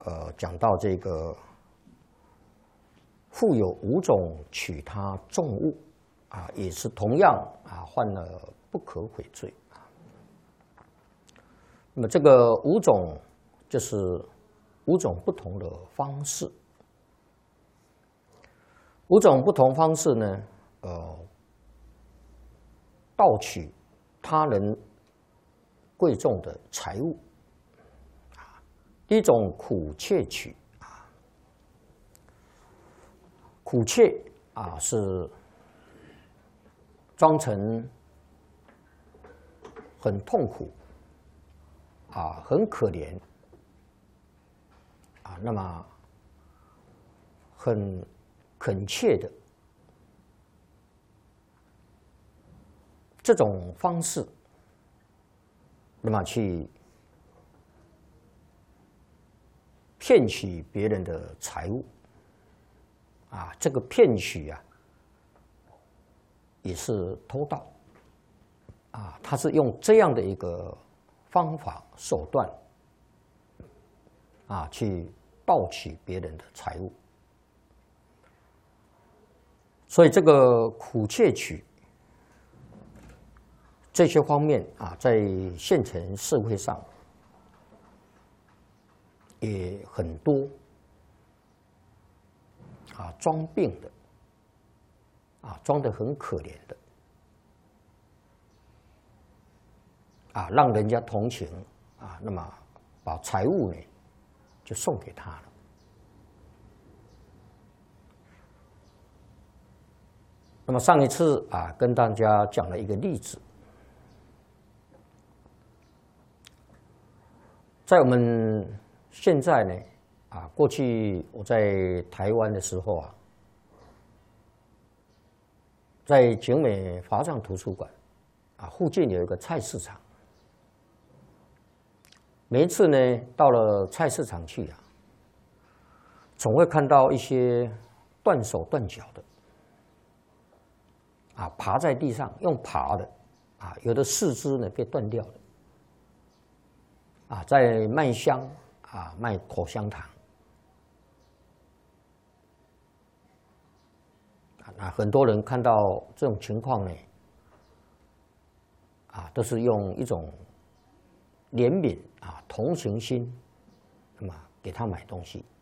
讲到这个复有五种取他重物啊，也是同样啊犯了不可悔罪啊。那么这个五种就是五种不同的方式，五种不同方式呢，盗取他人贵重的财物。第一种苦窃取啊，苦窃啊是装成很痛苦啊，很可怜啊，那么很恳切的这种方式，那么去骗取别人的财物啊，这个骗取啊也是偷盗啊，他是用这样的一个方法手段啊去盗取别人的财物，所以这个苦窃取这些方面啊，在现成社会上也很多啊，装病的啊，装得很可怜的啊，让人家同情啊，那么把财物呢就送给他了。那么上一次啊，跟大家讲了一个例子，在我们现在呢，啊，过去我在台湾的时候啊，在景美华藏图书馆啊附近有一个菜市场。每一次呢，到了菜市场去啊，总会看到一些断手断脚的，啊，爬在地上用爬的，啊，有的四肢呢被断掉了，啊，在卖香啊，卖口香糖，啊，很多人看到这种情况呢，啊，都是用一种怜悯啊、同情心，那么给他买东西。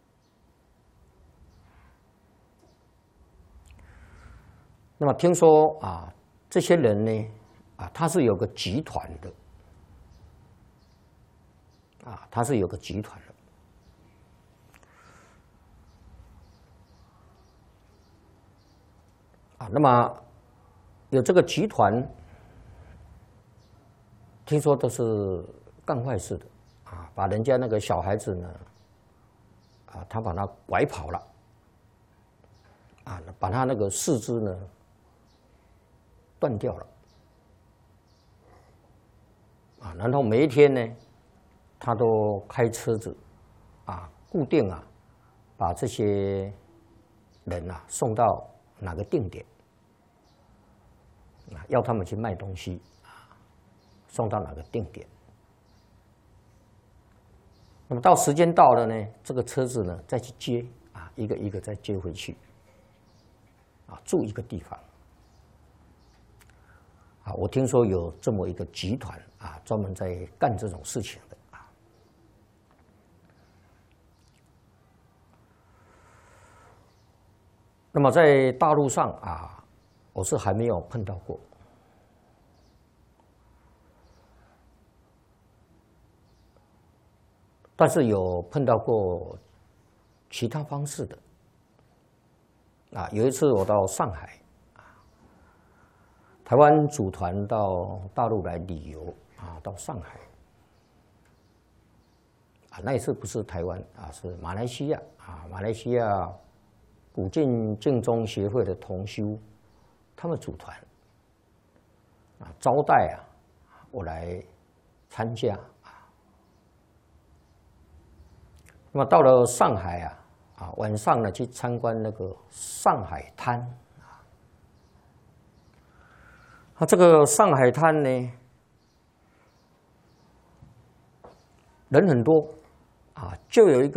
那么听说啊，这些人呢，啊，他是有个集团的，啊，他是有个集团的。啊，那么有这个集团，听说都是干坏事的啊，把人家那个小孩子呢，啊，他把他拐跑了，啊，把他那个四肢呢断掉了，啊，然后每一天呢，他都开车子，啊，固定啊，把这些人啊送到哪个定点，啊，要他们去卖东西，啊，送到哪个定点。那么到时间到了呢，这个车子呢再去接，啊，一个一个再接回去，啊，住一个地方。啊，我听说有这么一个集团啊，专门在干这种事情的啊。那么在大陆上啊，我是还没有碰到过，但是有碰到过其他方式的。啊，有一次我到上海。台湾组团到大陆来旅游啊，到上海啊，那一次不是台湾啊，是马来西亚啊，马来西亚古晋净宗协会的同修，他们组团啊，招待啊我来参加啊。那么到了上海啊，晚上呢去参观那个上海滩。这个上海滩呢，人很多就有一个。